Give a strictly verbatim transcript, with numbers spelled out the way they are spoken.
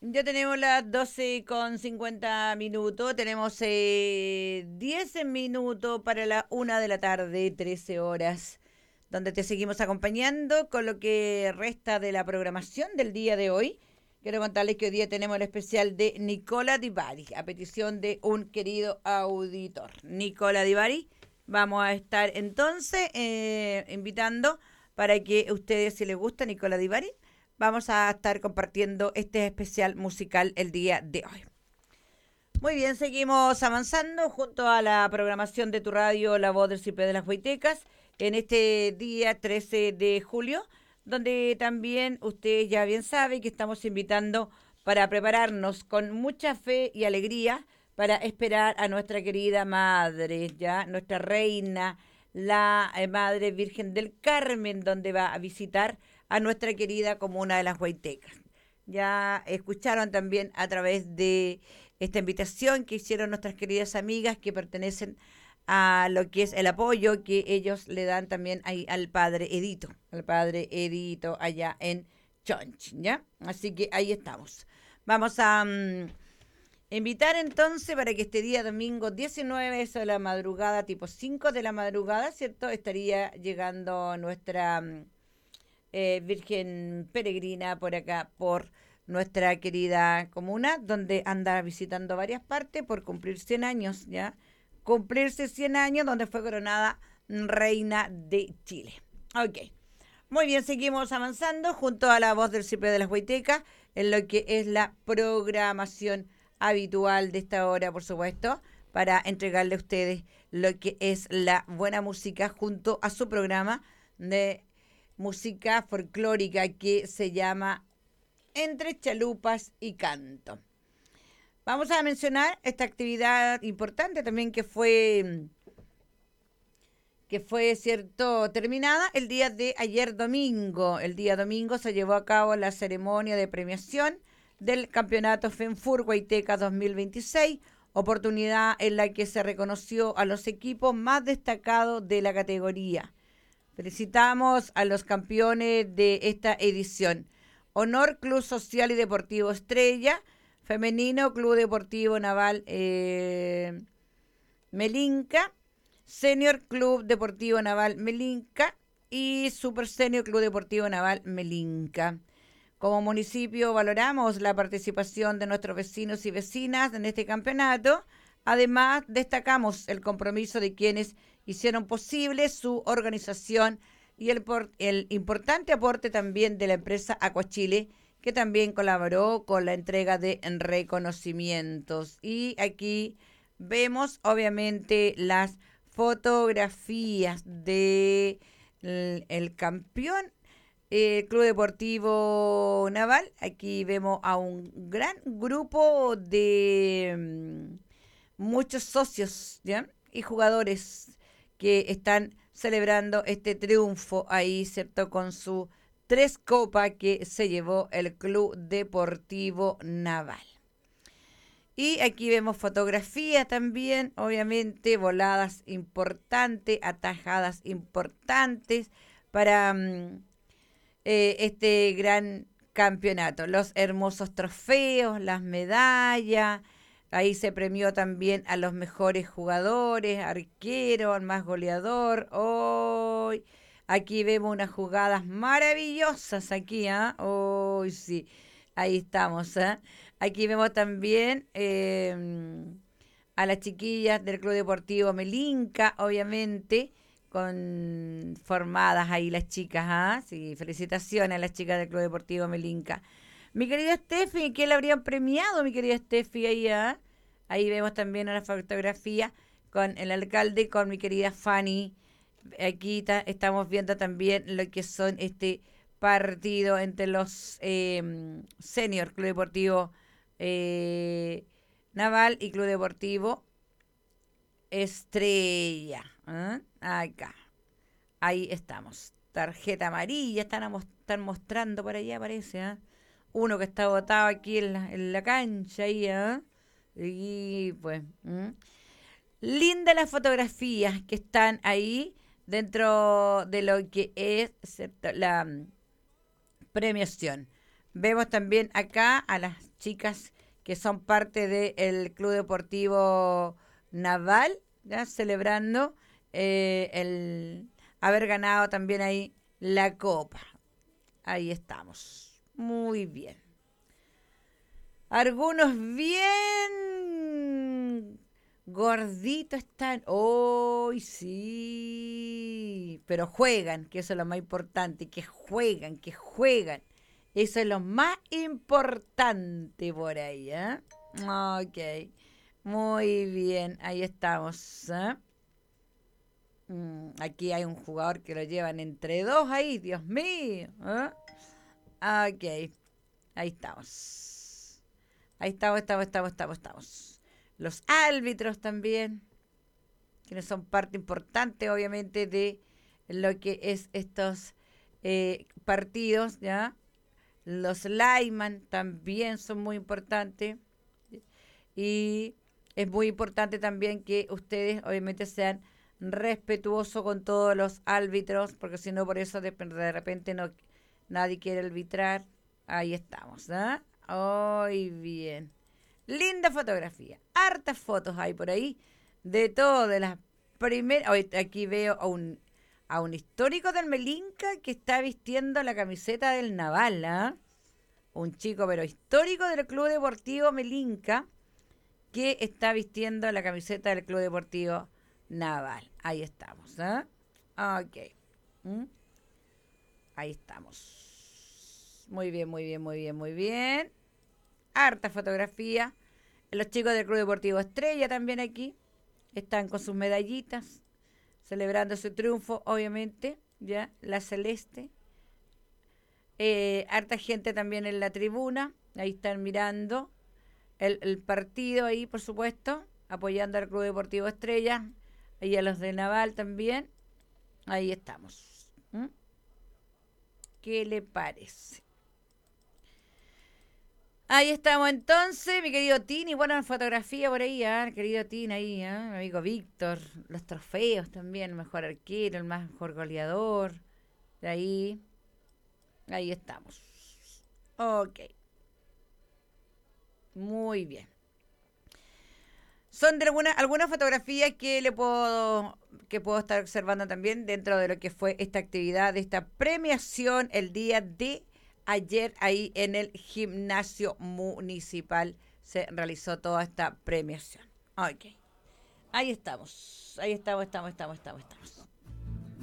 Ya tenemos las doce con cincuenta minutos, tenemos eh, diez minutos para la una de la tarde, trece horas, donde te seguimos acompañando con lo que resta de la programación del día de hoy. Quiero contarles que hoy día tenemos el especial de Nicola Di Bari, a petición de un querido auditor. Nicola Di Bari, vamos a estar entonces eh, invitando para que ustedes, si les gusta Nicola Di Bari, vamos a estar compartiendo este especial musical el día de hoy. Muy bien, seguimos avanzando junto a la programación de tu radio La Voz del Cipre de las Huaytecas en este día trece de julio, donde también usted ya bien sabe que estamos invitando para prepararnos con mucha fe y alegría para esperar a nuestra querida madre, ya nuestra reina, la eh, Madre Virgen del Carmen, donde va a visitar a nuestra querida comuna de las Huaytecas. Ya escucharon también a través de esta invitación que hicieron nuestras queridas amigas que pertenecen a lo que es el apoyo que ellos le dan también ahí al padre Edito, al padre Edito allá en Chonchi, ¿ya? Así que ahí estamos. Vamos a um, invitar entonces para que este día domingo diecinueve, eso de la madrugada, tipo cinco de la madrugada, ¿cierto? Estaría llegando nuestra um, eh, Virgen Peregrina por acá, por nuestra querida comuna, donde anda visitando varias partes por cumplir cien años, ¿ya? Cumplirse cien años, donde fue coronada reina de Chile. Ok. Muy bien, seguimos avanzando junto a la voz del Cipre de las Huaytecas en lo que es la programación habitual de esta hora, por supuesto, para entregarle a ustedes lo que es la buena música junto a su programa de música folclórica que se llama Entre Chalupas y Canto. Vamos a mencionar esta actividad importante también que fue que fue cierto terminada el día de ayer domingo. El día domingo se llevó a cabo la ceremonia de premiación del Campeonato FENFUR Huayteca dos mil veintiséis, oportunidad en la que se reconoció a los equipos más destacados de la categoría. Felicitamos a los campeones de esta edición. Honor Club Social y Deportivo Estrella, Femenino Club Deportivo Naval eh, Melinca, Senior Club Deportivo Naval Melinca y Super Senior Club Deportivo Naval Melinca. Como municipio valoramos la participación de nuestros vecinos y vecinas en este campeonato. Además, destacamos el compromiso de quienes hicieron posible su organización y el, por, el importante aporte también de la empresa Aquachile, que también colaboró con la entrega de reconocimientos. Y aquí vemos obviamente las fotografías de el, el campeón eh, Club Deportivo Naval. Aquí vemos a un gran grupo de mm, muchos socios, ¿ya? Y jugadores que están celebrando este triunfo ahí, ¿cierto? Con su tres copas que se llevó el Club Deportivo Naval. Y aquí vemos fotografías también, obviamente, voladas importantes, atajadas importantes para um, eh, este gran campeonato. Los hermosos trofeos, las medallas. Ahí se premió también a los mejores jugadores, arquero, al más goleador. Hoy oh, aquí vemos unas jugadas maravillosas aquí, ¿ah? ¿eh? Hoy oh, sí, ahí estamos, ¿eh? Aquí vemos también eh, a las chiquillas del Club Deportivo Melinca, obviamente, con formadas ahí las chicas, ¿ah? ¿eh? Sí, felicitaciones a las chicas del Club Deportivo Melinca. Mi querida Steffi, ¿qué le habrían premiado, mi querida Steffi? Ahí, ¿eh? Ahí vemos también una fotografía con el alcalde, con mi querida Fanny. Aquí ta, estamos viendo también lo que son este partido entre los eh, Senior Club Deportivo eh, Naval y Club Deportivo Estrella. ¿Eh? Acá. Ahí estamos. Tarjeta amarilla, están, a, están mostrando por allá, parece, ¿eh? Uno que está botado aquí en la, en la cancha ahí, ¿eh? Y pues, ¿eh? Lindas las fotografías que están ahí dentro de lo que es, ¿cierto?, la premiación. Vemos también acá a las chicas que son parte del Club Deportivo Naval, ya celebrando eh, el haber ganado también ahí la copa. Ahí estamos. Muy bien. Algunos bien gorditos están. ¡Hoy sí! Pero juegan, que eso es lo más importante. Que juegan, que juegan. Eso es lo más importante por ahí, ¿eh? Ok. Muy bien, ahí estamos. ¿eh? Mm, aquí hay un jugador que lo llevan entre dos ahí, Dios mío. ¿eh? Ok, ahí estamos. Ahí estamos, estamos, estamos, estamos, estamos. Los árbitros también, quienes son parte importante, obviamente, de lo que es estos eh, partidos, ¿ya? Los linemen también son muy importantes. Y es muy importante también que ustedes, obviamente, sean respetuosos con todos los árbitros, porque si no, por eso de, de repente no nadie quiere arbitrar. Ahí estamos, ¿ah? ¿eh? Muy bien. Linda fotografía. Hartas fotos hay por ahí de todo, de las primeras. Aquí veo a un, a un histórico del Melinca que está vistiendo la camiseta del Naval, ¿ah? ¿eh? Un chico, pero histórico del Club Deportivo Melinca, que está vistiendo la camiseta del Club Deportivo Naval. Ahí estamos, ¿eh? Ok. ¿Mm? Ahí estamos. Muy bien, muy bien, muy bien, muy bien. Harta fotografía. Los chicos del Club Deportivo Estrella también aquí. Están con sus medallitas, celebrando su triunfo, obviamente. Ya, la celeste. Eh, harta gente también en la tribuna. Ahí están mirando el, el partido ahí, por supuesto, apoyando al Club Deportivo Estrella y a los de Naval también. Ahí estamos. ¿Mm? ¿Qué le parece? Ahí estamos entonces, mi querido Tini. Buena fotografía por ahí, ¿eh? Querido Tini ahí, ¿eh? Mi amigo Víctor. Los trofeos también, el mejor arquero, el mejor goleador. De ahí. Ahí estamos. Ok. Muy bien. Son de alguna, algunas fotografías que le puedo que puedo estar observando también dentro de lo que fue esta actividad, de esta premiación el día de ayer ahí en el gimnasio municipal se realizó toda esta premiación. Ok. Ahí estamos. Ahí estamos, estamos, estamos, estamos, estamos.